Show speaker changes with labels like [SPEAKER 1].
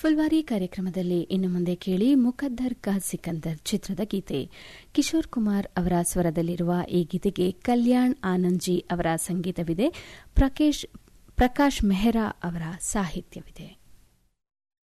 [SPEAKER 1] ಫುಲ್ವಾರಿ ಕಾರ್ಯಕ್ರಮದಲ್ಲಿ ಇನ್ನು ಮುಂದೆ ಕೇಳಿ ಮುಕದ್ದರ್ ಕಾ ಸಿಕಂದರ್ ಚಿತ್ರದ ಗೀತೆ. ಕಿಶೋರ್ ಕುಮಾರ್ ಅವರ ಸ್ವರದಲ್ಲಿರುವ ಈ ಗೀತೆಗೆ ಕಲ್ಯಾಣ್ ಆನಂದ್ಜಿ ಅವರ ಸಂಗೀತವಿದೆ. ಪ್ರಕಾಶ್ ಮೆಹ್ರಾ ಅವರ ಸಾಹಿತ್ಯವಿದೆ.